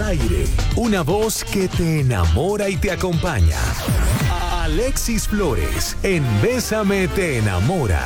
aire, una voz que te enamora y te acompaña. Alexis Flores, en Bésame te enamora.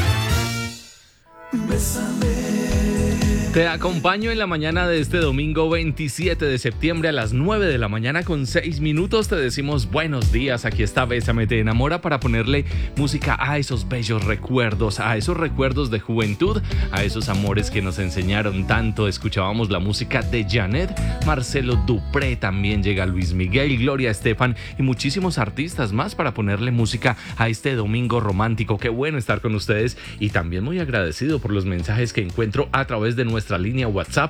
Bésame. Te acompaño en la mañana de este domingo 27 de septiembre a las 9 de la mañana con 6 minutos. Te decimos buenos días. Aquí está Bésame te enamora para ponerle música a esos bellos recuerdos, a esos recuerdos de juventud, a esos amores que nos enseñaron tanto. Escuchábamos la música de Janet, Marcelo Dupré, también llega Luis Miguel, Gloria Estefan y muchísimos artistas más para ponerle música a este domingo romántico. Qué bueno estar con ustedes y también muy agradecido por los mensajes que encuentro a través de nuestra línea WhatsApp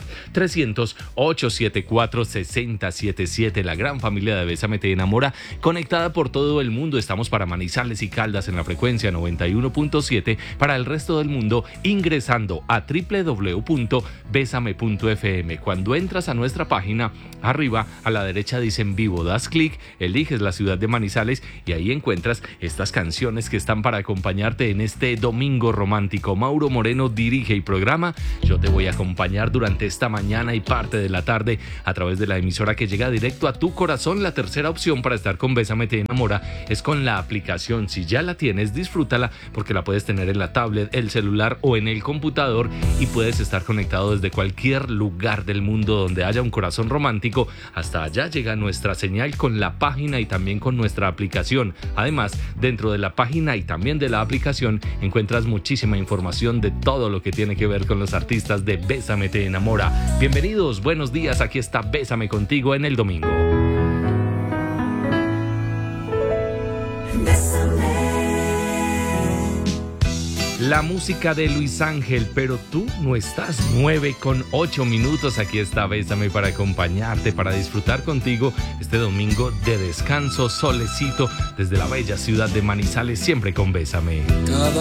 300-874-6077. La gran familia de Bésame te enamora conectada por todo el mundo. Estamos para Manizales y Caldas en la frecuencia 91.7, para el resto del mundo ingresando a www.besame.fm. Cuando entras a nuestra página, arriba a la derecha dice en vivo, das clic, eliges la ciudad de Manizales y ahí encuentras estas canciones que están para acompañarte en este domingo romántico. Mauro Moreno dirige y programa. Yo te voy a acompañar durante esta mañana y parte de la tarde a través de la emisora que llega directo a tu corazón. La tercera opción para estar con Bésame te enamora es con la aplicación. Si ya la tienes, disfrútala porque la puedes tener en la tablet, el celular o en el computador y puedes estar conectado desde cualquier lugar del mundo donde haya un corazón romántico. Hasta allá llega nuestra señal con la página y también con nuestra aplicación. Además, dentro de la página y también de la aplicación encuentras muchísima información de todo lo que tiene que ver con los artistas de Bésame te enamora. Bienvenidos, buenos días, aquí está Bésame contigo en el domingo. La música de Luis Ángel, pero tú no estás. 9:08 minutos. Aquí está Bésame para acompañarte, para disfrutar contigo este domingo de descanso, solecito, desde la bella ciudad de Manizales, siempre con Bésame. Cada